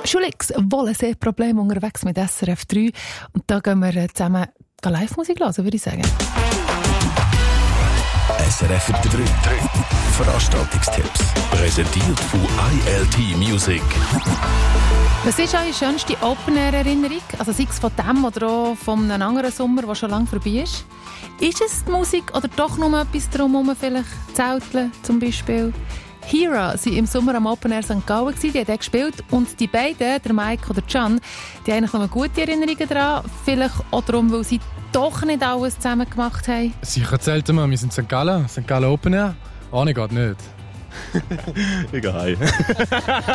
Schulix, Wollensee-Problem unterwegs mit SRF 3. Und da gehen wir zusammen Live-Musik hören, würde ich sagen. SRF 3. Veranstaltungstipps. Präsentiert von ILT Music. Was ist eure schönste Open-Air-Erinnerung? Also sei es von dem oder auch von einem anderen Sommer, der schon lange vorbei ist. Ist es die Musik oder doch noch etwas drumherum, vielleicht Zelteln zum Beispiel? Hira waren im Sommer am Open Air St. Gallen, die haben dort gespielt. Und die beiden, der Mike und der Can, die haben eigentlich noch gute Erinnerungen daran. Vielleicht auch darum, weil sie doch nicht alles zusammen gemacht haben. Sicher zählt man, wir sind St. Gallen Open Air. Ohne geht nicht. Egal.